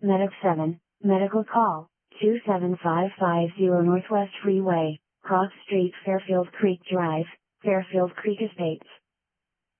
Medic 7, medical call, 27550 Northwest Freeway, Cross Street, Fairfield Creek Drive, Fairfield Creek Estates.